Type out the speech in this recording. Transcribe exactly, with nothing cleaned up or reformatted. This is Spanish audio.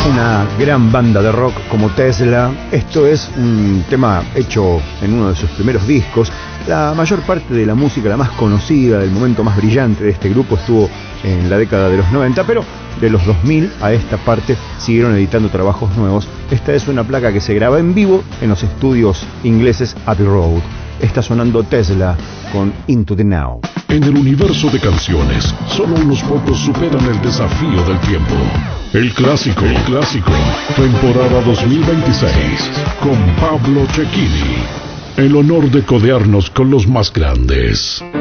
Una gran banda de rock como Tesla. Esto es un tema hecho en uno de sus primeros discos. La mayor parte de la música, la más conocida, del momento más brillante de este grupo estuvo en la década de los noventa, pero de los dos mil a esta parte siguieron editando trabajos nuevos. Esta es una placa que se graba en vivo en los estudios ingleses Abbey Road. Está sonando Tesla con Into the Now. En el universo de canciones, solo unos pocos superan el desafío del tiempo. El clásico, el clásico, temporada dos mil veintiséis, con Pablo Cecchini. El honor de codearnos con los más grandes.